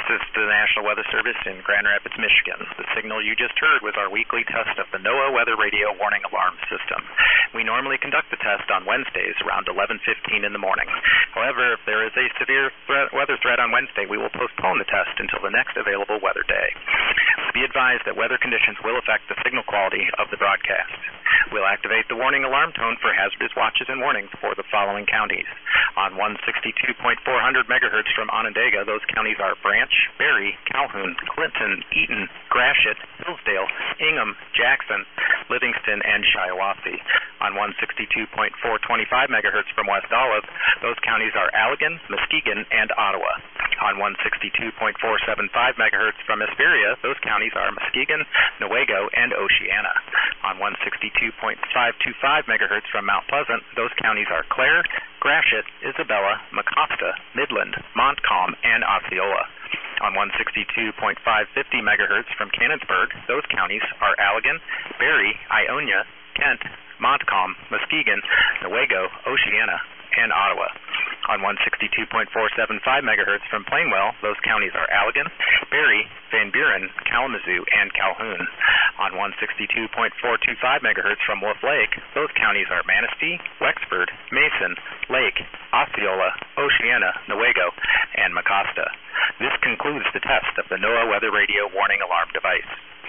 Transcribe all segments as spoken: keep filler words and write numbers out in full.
is the National Weather Service in Grand Rapids, Michigan. The signal you just heard was our weekly test of the NOAA Weather Radio Warning Alarm System. We normally conduct the test on Wednesdays around eleven fifteen in the morning. However, if there is a severe threat, weather threat on Wednesday, we will postpone the test until the next available weather day. Be advised that weather conditions will affect the signal quality of the broadcast. We'll activate the warning alarm tone for hazardous watches and warnings for the following counties. On one sixty-two point four hundred megahertz from Onondaga, those counties are Branch, Berry, Calhoun, Clinton, Eaton, Gratiot, Hillsdale, Ingham, Jackson, Livingston, and Shiawassee. On one sixty-two point four two five megahertz from West Olive, those counties are Allegan, Muskegon, and Ottawa. On one sixty-two point four seven five megahertz from Hesperia, those counties are Muskegon, Newaygo, and Oceana. On one sixty-two point five two five megahertz from Mount Pleasant, those counties are Clare, Gratiot, Isabella, Mecosta, Midland, Montcalm, and Osceola. On one sixty-two point five five zero megahertz from Canonsburg, those counties are Allegan, Berry, Ionia, Kent, Montcalm, Muskegon, Newaygo, Oceana, and Ottawa. On one sixty-two point four seven five megahertz from Plainwell, those counties are Allegan, Berry, Van Buren, Kalamazoo, and Calhoun. On one sixty-two point four two five megahertz from Wolf Lake, those counties are Manistee, Wexford, Mason, Lake, Osceola, Oceana, Newaygo, and Mecosta. This concludes the test of the NOAA Weather Radio Warning Alarm device.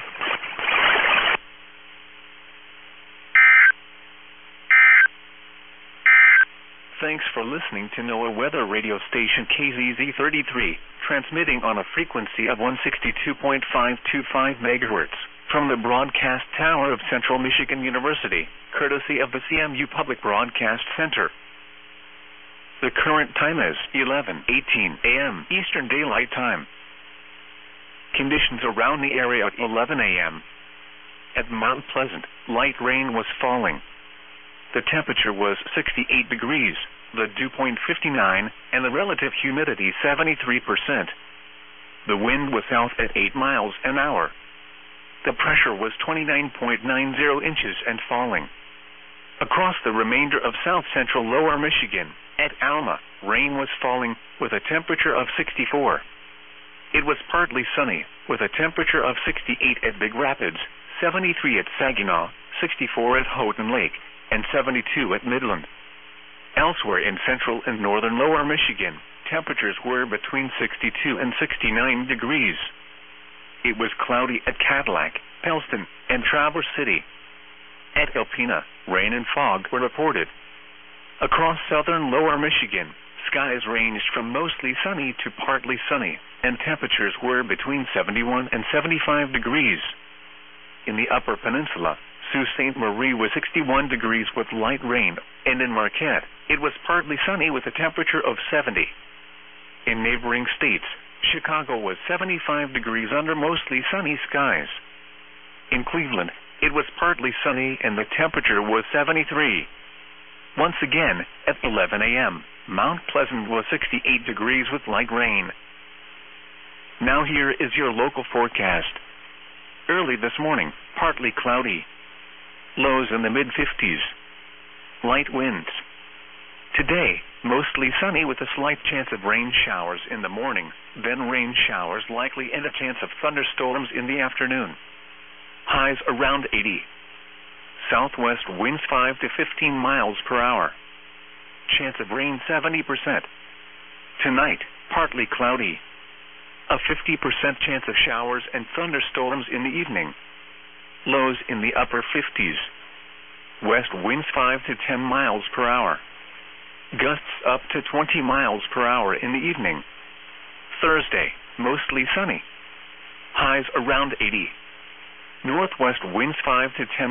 Thanks for listening to NOAA Weather Radio Station K Z Z thirty-three, transmitting on a frequency of one sixty-two point five two five megahertz from the broadcast tower of Central Michigan University, courtesy of the C M U Public Broadcast Center. The current time is eleven eighteen a m Eastern Daylight Time. Conditions around the area at eleven a m At Mount Pleasant, light rain was falling. The temperature was sixty-eight degrees, the dew point fifty-nine, and the relative humidity seventy-three percent. The wind was south at eight miles an hour. The pressure was twenty-nine point nine zero inches and falling. Across the remainder of south-central lower Michigan, at Alma, rain was falling with a temperature of sixty-four. It was partly sunny, with a temperature of sixty-eight at Big Rapids, seventy-three at Saginaw, sixty-four at Houghton Lake, and seventy-two at Midland. Elsewhere in central and northern lower Michigan, temperatures were between sixty-two and sixty-nine degrees. It was cloudy at Cadillac, Pellston, and Traverse City. At Alpena, rain and fog were reported. Across southern lower Michigan, skies ranged from mostly sunny to partly sunny, and temperatures were between seventy-one and seventy-five degrees. In the upper peninsula, Sault Ste. Marie was sixty-one degrees with light rain, and in Marquette, it was partly sunny with a temperature of seventy. In neighboring states, Chicago was seventy-five degrees under mostly sunny skies. In Cleveland, it was partly sunny and the temperature was seventy-three. Once again, at eleven a m, Mount Pleasant was sixty-eight degrees with light rain. Now here is your local forecast. Early this morning, partly cloudy. Lows in the mid fifties. Light winds. Today, mostly sunny with a slight chance of rain showers in the morning, then rain showers likely and a chance of thunderstorms in the afternoon. Highs around eighty. Southwest winds five to fifteen miles per hour. Chance of rain seventy percent. Tonight, partly cloudy. A fifty percent chance of showers and thunderstorms in the evening. Lows in the upper fifties. West winds five to ten miles per hour. Gusts up to twenty miles per hour in the evening. Thursday, mostly sunny. Highs around eighty. Northwest winds five to ten